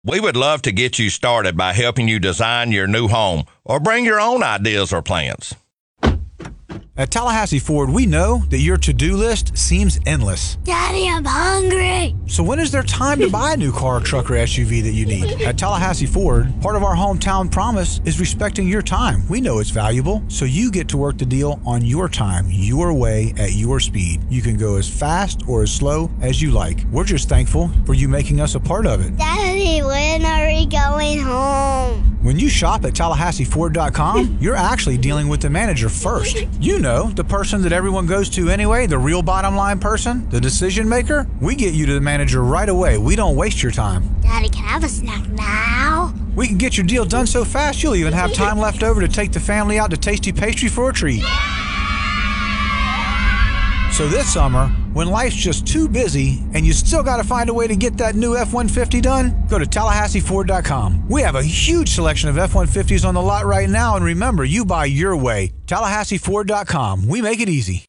We would love to get you started by helping you design your new home or bring your own ideas or plans. At Tallahassee Ford, we know that your to-do list seems endless. Daddy, I'm hungry. So when is there time to buy a new car, truck, or SUV that you need? At Tallahassee Ford, part of our hometown promise is respecting your time. We know it's valuable, so you get to work the deal on your time, your way, at your speed. You can go as fast or as slow as you like. We're just thankful for you making us a part of it. Daddy, when are we going home? When you shop at TallahasseeFord.com, you're actually dealing with the manager first. You know, the person that everyone goes to anyway, the real bottom line person, the decision maker. We get you to the manager right away. We don't waste your time. Daddy, can I have a snack now? We can get your deal done so fast, you'll even have time left over to take the family out to Tasty Pastry for a treat. So this summer, when life's just too busy and you still got to find a way to get that new F-150 done, go to TallahasseeFord.com. We have a huge selection of F-150s on the lot right now, and remember, you buy your way. TallahasseeFord.com. We make it easy.